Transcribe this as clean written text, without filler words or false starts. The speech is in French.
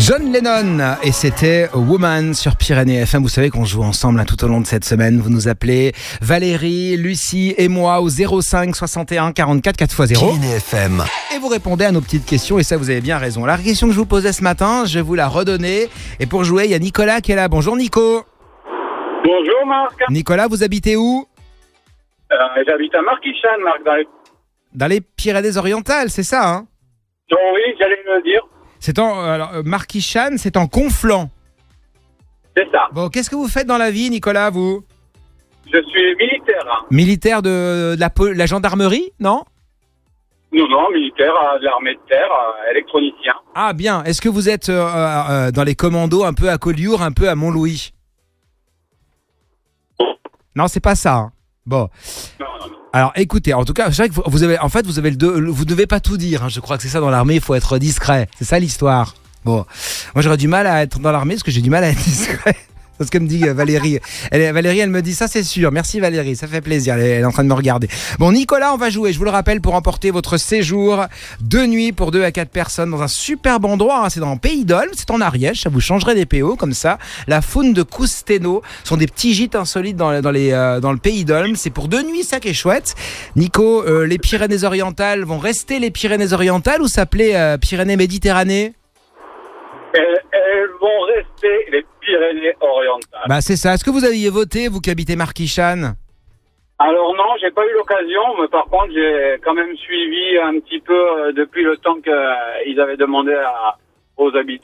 John Lennon, et c'était Woman sur Pyrénées FM. Vous savez qu'on joue ensemble tout au long de cette semaine. Vous nous appelez Valérie, Lucie et moi au 05 61 44 4x0. Pyrénées FM. Et vous répondez à nos petites questions, et ça vous avez bien raison. La question que je vous posais ce matin, je vais vous la redonner. Et pour jouer, il y a Nicolas qui est là. Bonjour Nico. Bonjour Marc. Nicolas, vous habitez où? J'habite à Marquichan, Marc, Dans les Pyrénées-Orientales, c'est ça, hein? Oh oui, j'allais le dire. C'est en Marquichan, c'est en Conflans. C'est ça. Bon, qu'est-ce que vous faites dans la vie, Nicolas, vous? Je suis militaire. Militaire de la gendarmerie, non? Non, militaire de l'armée de terre, électronicien. Ah bien, est-ce que vous êtes dans les commandos un peu à Collioure, un peu à Montlouis? Non, c'est pas ça. Hein. Bon. Non. Alors écoutez, en tout cas, c'est vrai que vous avez vous devez pas tout dire. Hein. Je crois que c'est ça dans l'armée, il faut être discret. C'est ça l'histoire. Bon, moi j'aurais du mal à être dans l'armée parce que j'ai du mal à être discret. C'est ce que me dit Valérie. Valérie, elle me dit ça, c'est sûr. Merci Valérie, ça fait plaisir. Elle est en train de me regarder. Bon, Nicolas, on va jouer. Je vous le rappelle pour remporter votre séjour de nuit pour 2 à 4 personnes dans un superbe endroit. Hein. C'est dans le Pays d'Olme, c'est en Ariège. Ça vous changerait des PO comme ça. La Faune de Cousteno sont des petits gîtes insolites dans le Pays d'Olme. C'est pour 2 nuits, ça qui est chouette. Nico, les Pyrénées-Orientales vont rester les Pyrénées-Orientales ou s'appeler Pyrénées-Méditerranée? Elles vont rester les Pyrénées-Orientales. Bah c'est ça. Est-ce que vous aviez voté, vous qui habitez Marquichan? Alors non, j'ai pas eu l'occasion, mais par contre, j'ai quand même suivi un petit peu depuis le temps qu'ils avaient demandé aux habitants